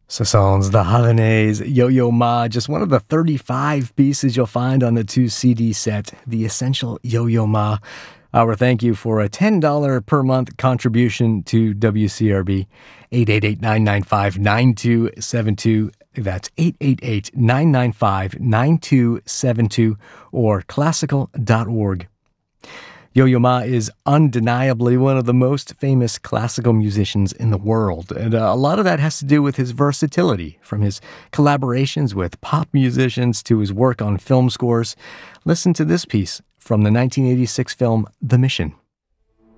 Ce sont the Havanese Yo-Yo Ma, just one of the 35 pieces you'll find on the 2 CD set, The Essential Yo-Yo Ma. Our thank you for a $10 per month contribution to WCRB, 888-995-9272. That's 888-995-9272 or classical.org. Yo-Yo Ma is undeniably one of the most famous classical musicians in the world, and a lot of that has to do with his versatility, from his collaborations with pop musicians to his work on film scores. Listen to this piece from the 1986 film The Mission.